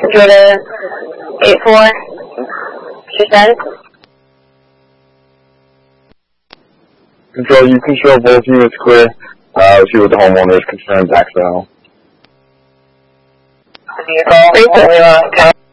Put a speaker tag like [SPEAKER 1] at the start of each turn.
[SPEAKER 1] Jordan 84, she said.
[SPEAKER 2] Control, you can show both units clear. Let's see what the homeowner is concerned back to the home.
[SPEAKER 1] Vehicle, 371.